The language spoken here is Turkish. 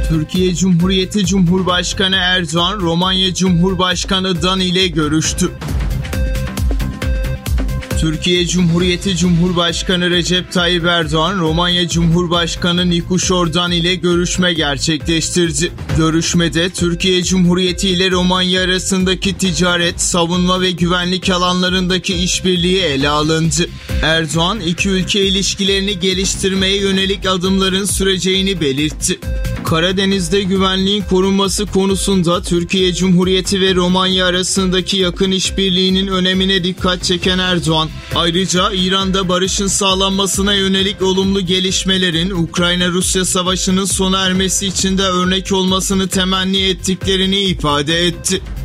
Türkiye Cumhuriyeti Cumhurbaşkanı Erdoğan, Romanya Cumhurbaşkanı Dan ile görüştü. Türkiye Cumhuriyeti Cumhurbaşkanı Recep Tayyip Erdoğan, Romanya Cumhurbaşkanı Nikușor Dan ile görüşme gerçekleştirdi. Görüşmede Türkiye Cumhuriyeti ile Romanya arasındaki ticaret, savunma ve güvenlik alanlarındaki işbirliği ele alındı. Erdoğan, iki ülke ilişkilerini geliştirmeye yönelik adımların süreceğini belirtti. Karadeniz'de güvenliğin korunması konusunda Türkiye Cumhuriyeti ve Romanya arasındaki yakın işbirliğinin önemine dikkat çeken Erdoğan, ayrıca İran'da barışın sağlanmasına yönelik olumlu gelişmelerin Ukrayna-Rusya savaşının sona ermesi için de örnek olmasını temenni ettiklerini ifade etti.